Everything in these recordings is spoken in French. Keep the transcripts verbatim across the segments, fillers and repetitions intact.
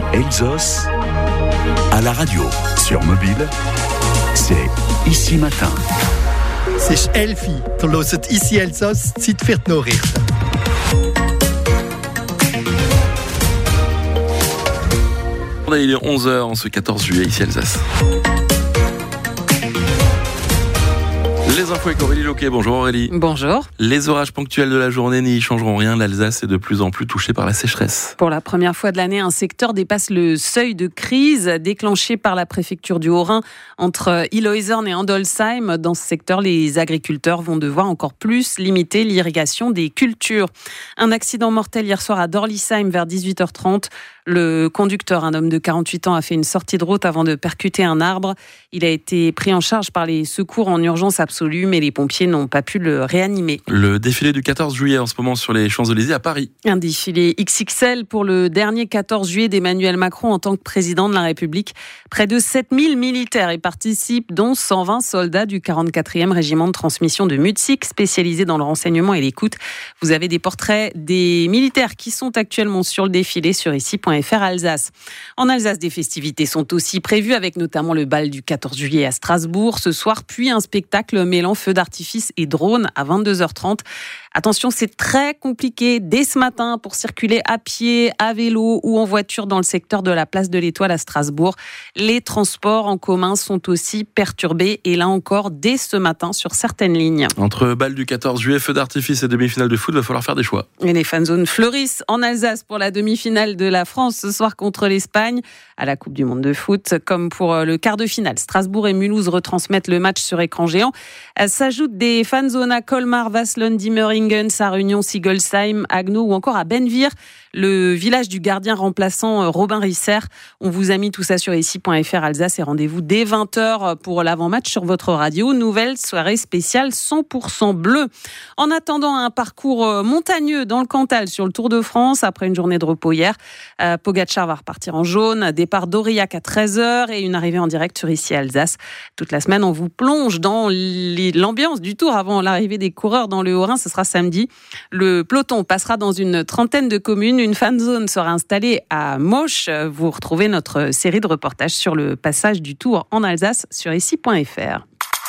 Elsos à la radio, sur mobile, c'est Ici Matin. C'est Elfi, du hört Ici Elsos, Zeit für die Nachrichten. Il est onze heures en ce quatorze juillet, ici Alsace. Les infos avec Aurélie Loquet. Bonjour Aurélie. Bonjour. Les orages ponctuels de la journée n'y changeront rien. L'Alsace est de plus en plus touchée par la sécheresse. Pour la première fois de l'année, un secteur dépasse le seuil de crise déclenché par la préfecture du Haut-Rhin entre Illoisern et Andolsheim. Dans ce secteur, les agriculteurs vont devoir encore plus limiter l'irrigation des cultures. Un accident mortel hier soir à Dorlisheim vers dix-huit heures trente. Le conducteur, un homme de quarante-huit ans, a fait une sortie de route avant de percuter un arbre. Il a été pris en charge par les secours en urgence absolue, mais les pompiers n'ont pas pu le réanimer. Le défilé du quatorze juillet en ce moment sur les Champs-Élysées à Paris. Un défilé X X L pour le dernier quatorze juillet d'Emmanuel Macron en tant que président de la République. Près de sept mille militaires y participent, dont cent vingt soldats du quarante-quatrième régiment de transmission de Mutzig, spécialisé dans le renseignement et l'écoute. Vous avez des portraits des militaires qui sont actuellement sur le défilé sur ici point f r Alsace. En Alsace, des festivités sont aussi prévues avec notamment le bal du quatorze juillet à Strasbourg ce soir, puis un spectacle mêlant feux d'artifice et drones à vingt-deux heures trente. Attention, c'est très compliqué dès ce matin pour circuler à pied, à vélo ou en voiture dans le secteur de la place de l'Étoile à Strasbourg. Les transports en commun sont aussi perturbés et là encore dès ce matin sur certaines lignes. Entre bal du quatorze juillet, feux d'artifice et demi-finale de foot, il va falloir faire des choix. Et les fanzones fleurissent en Alsace pour la demi-finale de la France ce soir contre l'Espagne à la Coupe du Monde de foot, comme pour le quart de finale. Strasbourg et Mulhouse retransmettent le match sur écran géant. S'ajoutent des fanzones à Colmar, Waslon, Dimmeringen, Sarre-Union, Sigolsheim, Haguenau ou encore à Benvir, le village du gardien remplaçant Robin Risser. On vous a mis tout ça sur ici point f r Alsace et rendez-vous dès vingt heures pour l'avant-match sur votre radio. Nouvelle soirée spéciale cent pour cent bleu. En attendant un parcours montagneux dans le Cantal sur le Tour de France, après une journée de repos hier, euh, Pogacar va repartir en jaune. Départ d'Aurillac à treize heures et une arrivée en direct sur ici Alsace. Toute la semaine, on vous plonge dans l'ambiance du Tour avant l'arrivée des coureurs dans le Haut-Rhin. Ce sera samedi. Le peloton passera dans une trentaine de communes. Une fanzone sera installée à Moche. Vous retrouvez notre série de reportages sur le passage du Tour en Alsace sur ici point f r.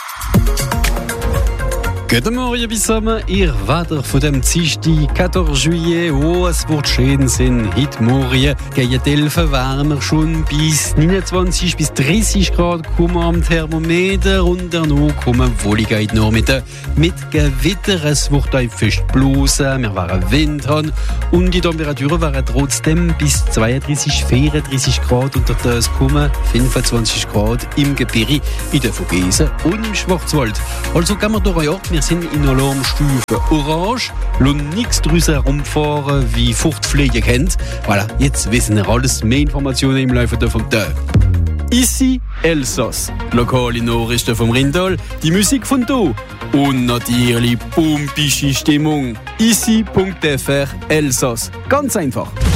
Guten Morgen bissammen, ihr Wetter von dem Dienstag, quatorze juillet. Oh, es wird schön sein. Heute Morgen gehen die Elfen wärmer schon bis neunundzwanzig bis dreißig Grad kommen am Thermometer und danach kommen wollige Nachmittag mit Gewitter. Es wird ein fest bloßen, wir werden Wind haben und die Temperaturen werden trotzdem bis zweiunddreißig, vierunddreißig Grad und das kommen fünfundzwanzig Grad im Gebirge, in der Vogesen und im Schwarzwald. Also kann man durch wir sind in Alarmstufe Orange, lassen nichts draussen herumfahren, wie Fruchtfliegen kennt. Voilà, jetzt wissen wir alles. Mehr Informationen im Laufe vom Tag. Ici Elsass, lokale Nachrichten vom Rindal, die Musik von hier und natürlich pumpische Stimmung. ici punkt f r Elsass, ganz einfach.